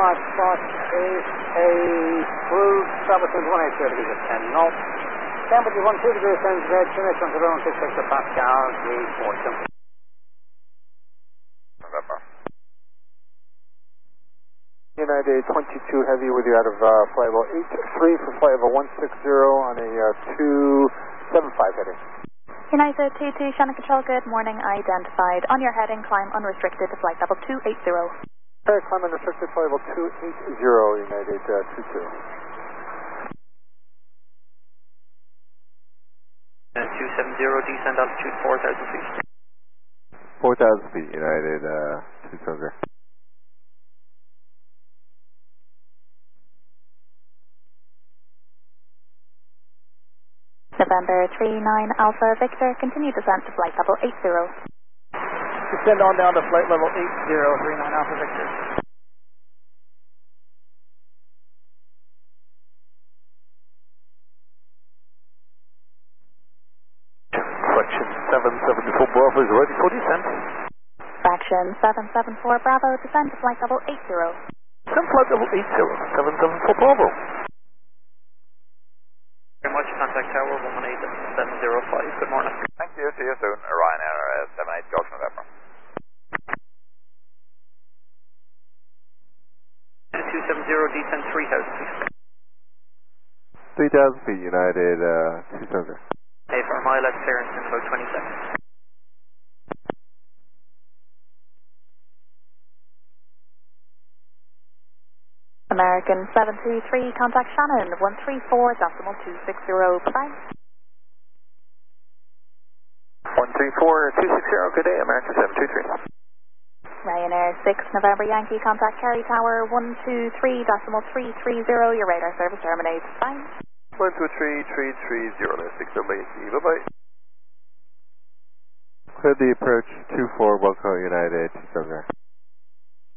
hot spot is a cruise altitude 180 degrees at 10 knots. Temperature 12 degrees centigrade, finish on around 6 hectopascals, report temperature. United 22 Heavy with you out of flight level 83 for flight level 160 on a 275 heading. United 22 Shannon Control, good morning, identified. On your heading, climb unrestricted to flight level 280. Climb unrestricted, flight level 280, United 22. 270, descend altitude 4,000 feet. 4,000 feet, United 270. November 39 Alpha Victor, continue descent to flight level 80. Descend on down to flight level 80, 39 Alpha Victor. Fraction 774 Bravo is ready for descent. Fraction 774 Bravo, descend to flight level 80. Descend flight level 80, 774 Bravo. Very much, contact tower 118.705, good morning. Thank you, see you soon. Ryanair 78 Golf November. 270, descend 3,000 feet. 3,000 feet, United 270. Hey, for a mile at clearance in about 20 seconds. American 723, contact Shannon 134.260, bye. 134.260, good day, American 723. Ryanair 6 November Yankee, contact Kerry Tower 123.330, your radar service terminates, bye. 123.330, that's 6 November Yankee, bye-bye. Clear the approach 24 Welco United 270.